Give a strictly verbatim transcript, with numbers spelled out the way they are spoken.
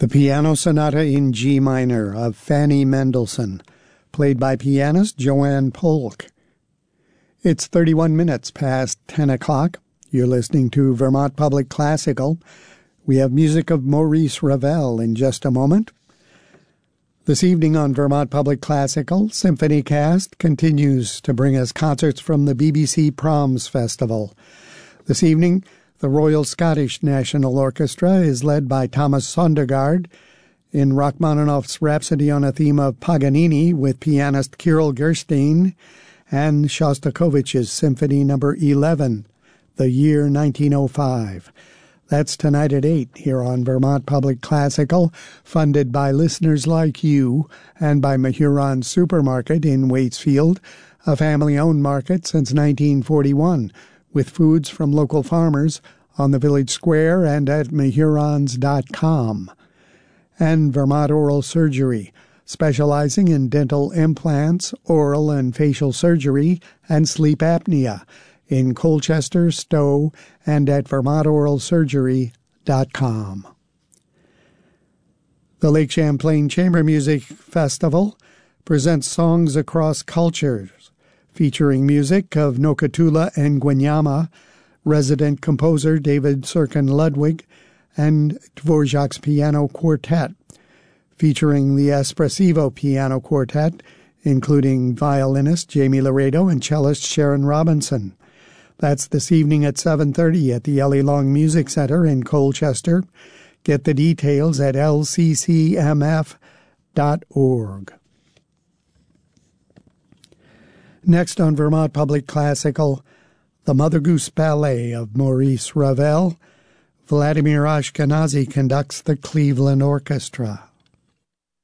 The Piano Sonata in G Minor of Fanny Mendelssohn, played by pianist Joanne Polk. It's thirty-one minutes past ten o'clock. You're listening to Vermont Public Classical. We have music of Maurice Ravel in just a moment. This evening on Vermont Public Classical, Symphony Cast continues to bring us concerts from the B B C Proms Festival. This evening, the Royal Scottish National Orchestra is led by Thomas Sondergaard in Rachmaninoff's Rhapsody on a Theme of Paganini with pianist Kirill Gerstein, and Shostakovich's Symphony Number eleven, The Year nineteen oh five. That's tonight at eight here on Vermont Public Classical, funded by listeners like you and by Mahuron Supermarket in Waitsfield, a family-owned market since nineteen forty-one, with foods from local farmers on the village square and at mahurons dot com. And Vermont Oral Surgery, specializing in dental implants, oral and facial surgery, and sleep apnea, in Colchester, Stowe, and at vermont oral surgery dot com. The Lake Champlain Chamber Music Festival presents Songs Across Cultures, featuring music of Nokatula and Gwenyama, resident composer David Serkin Ludwig, and Dvorak's Piano Quartet, featuring the Espressivo Piano Quartet, including violinist Jamie Laredo and cellist Sharon Robinson. That's this evening at seven thirty at the Ellie Long Music Center in Colchester. Get the details at l c c m f dot org. Next on Vermont Public Classical, the Mother Goose Ballet of Maurice Ravel. Vladimir Ashkenazy conducts the Cleveland Orchestra.